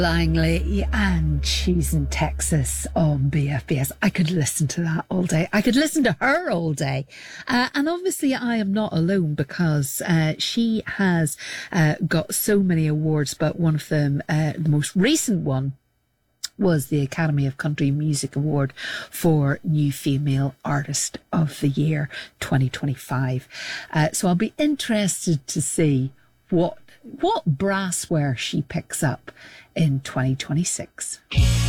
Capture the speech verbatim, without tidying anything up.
Langley and She's in Texas on B F B S. I could listen to that all day. I could listen to her all day. Uh, and obviously I am not alone because uh, she has uh, got so many awards, but one of them, uh, the most recent one, was the Academy of Country Music Award for New Female Artist of the Year twenty twenty-five. Uh, so I'll be interested to see what what brassware she picks up in twenty twenty-six.